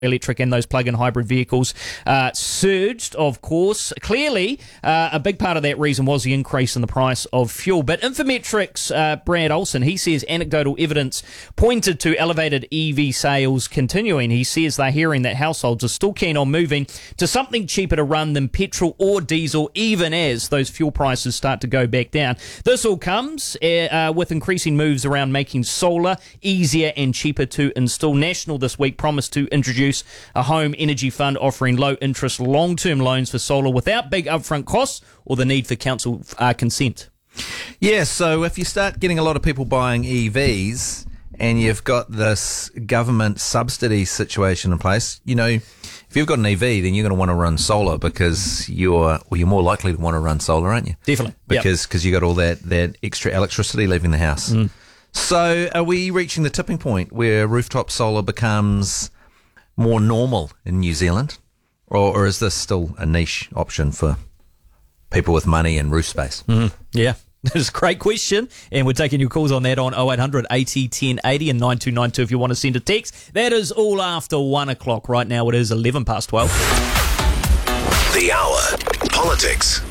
electric and those plug-in hybrid vehicles surged, of course. Clearly, a big part of that reason was the increase in the price of fuel. But Infometrics, Brad Olsen, he says anecdotal evidence pointed to elevated EV sales continuing. He says they're hearing that households are still keen on moving to something cheaper to run than petrol or diesel, even as those fuel prices start to go back down. This all comes with increasing moves around making solar easier and cheaper to install. National this week promised to introduce a home energy fund offering low-interest long-term loans for solar without big upfront costs or the need for council consent. Yeah, so if you start getting a lot of people buying EVs and you've got this government subsidy situation in place, you know, if you've got an EV, then you're going to want to run solar because you're more likely to want to run solar, aren't you? Definitely. Because you got all that extra electricity leaving the house. So are we reaching the tipping point where rooftop solar becomes more normal in New Zealand, or is this still a niche option for people with money and roof space? Yeah, that's a great question, and we're taking your calls on that on 0800 80 1080 and 9292 if you want to send a text. That is all after 1 o'clock. Right now it is 11 past 12. The Hour. Politics.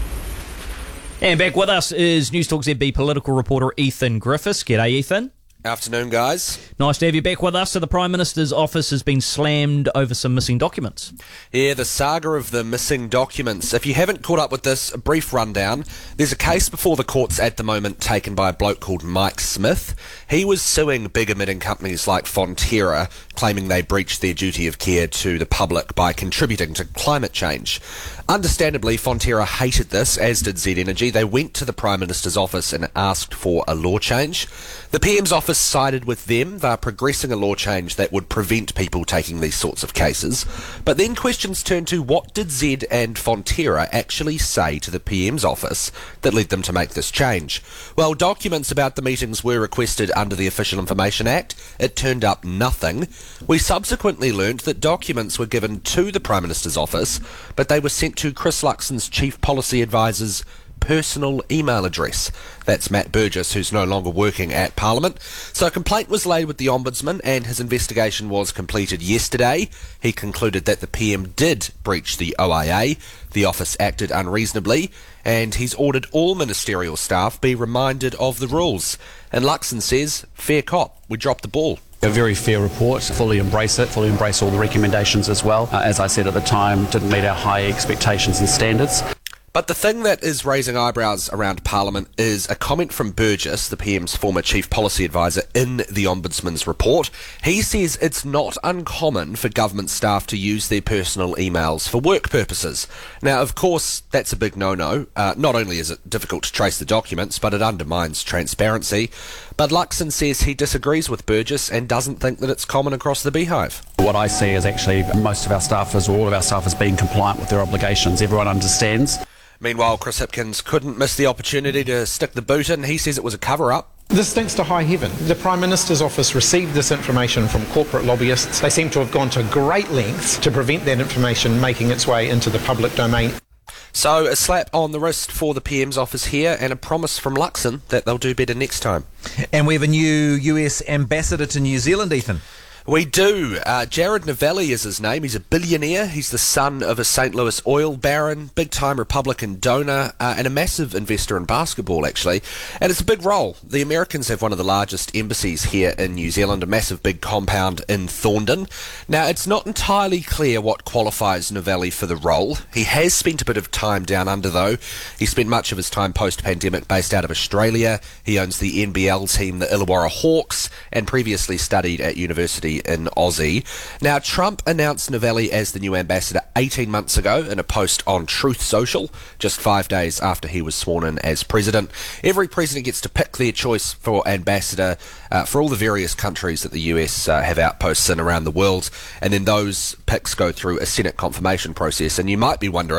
And back with us is News Talk ZB political reporter Ethan Griffiths. G'day, Ethan. Afternoon, guys. Nice to have you back with us. So the Prime Minister's office has been slammed over some missing documents. Yeah, the saga of the missing documents. If you haven't caught up with this, a brief rundown. There's a case before the courts at the moment taken by a bloke called Mike Smith. He was suing big emitting companies like Fonterra, claiming they breached their duty of care to the public by contributing to climate change. Understandably, Fonterra hated this, as did Z Energy. They went to the Prime Minister's office and asked for a law change. The PM's office sided with them. They're progressing a law change that would prevent people taking these sorts of cases. But then questions turned to what did Z and Fonterra actually say to the PM's office that led them to make this change? Well, documents about the meetings were requested under the Official Information Act. It turned up nothing. We subsequently learned that documents were given to the Prime Minister's office, but they were sent to Chris Luxon's Chief Policy Advisor's personal email address. That's Matt Burgess, who's no longer working at Parliament. So a complaint was laid with the Ombudsman and his investigation was completed yesterday. He concluded that the PM did breach the OIA. The office acted unreasonably and he's ordered all ministerial staff be reminded of the rules. And Luxon says, fair cop, we dropped the ball. A very fair report, fully embrace it, fully embrace all the recommendations as well. As I said at the time, didn't meet our high expectations and standards. But the thing that is raising eyebrows around Parliament is a comment from Burgess, the PM's former Chief Policy Advisor, in the Ombudsman's report. He says it's not uncommon for government staff to use their personal emails for work purposes. Now, of course, that's a big no-no. Not only is it difficult to trace the documents, but it undermines transparency. But Luxon says he disagrees with Burgess and doesn't think that it's common across the beehive. What I see is actually most of our staffers, or all of our staffers, being compliant with their obligations. Everyone understands. Meanwhile, Chris Hipkins couldn't miss the opportunity to stick the boot in. He says it was a cover-up. This stinks to high heaven. The Prime Minister's office received this information from corporate lobbyists. They seem to have gone to great lengths to prevent that information making its way into the public domain. So a slap on the wrist for the PM's office here and a promise from Luxon that they'll do better next time. And we have a new US ambassador to New Zealand, Ethan. We do. Jared Novelli is his name. He's a billionaire. He's the son of a St. Louis oil baron, big-time Republican donor, and a massive investor in basketball, actually. And it's a big role. The Americans have one of the largest embassies here in New Zealand, a massive big compound in Thorndon. Now, it's not entirely clear what qualifies Novelli for the role. He has spent a bit of time down under, though. He spent much of his time post-pandemic based out of Australia. He owns the NBL team, the Illawarra Hawks, and previously studied at university in Aussie. Now, Trump announced Novelli as the new ambassador 18 months ago in a post on Truth Social, just 5 days after he was sworn in as president. Every president gets to pick their choice for ambassador for all the various countries that the US have outposts in around the world, and then those picks go through a Senate confirmation process. And you might be wondering,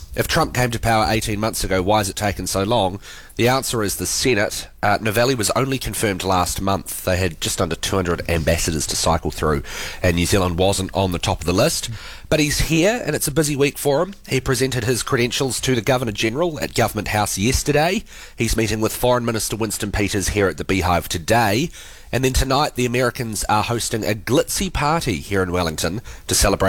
If Trump came to power 18 months ago, why has it taken so long? The answer is the Senate. Novelli was only confirmed last month. They had just under 200 ambassadors to cycle through, and New Zealand wasn't on the top of the list. But he's here, and it's a busy week for him. He presented his credentials to the Governor-General at Government House yesterday. He's meeting with Foreign Minister Winston Peters here at the Beehive today. And then tonight, the Americans are hosting a glitzy party here in Wellington to celebrate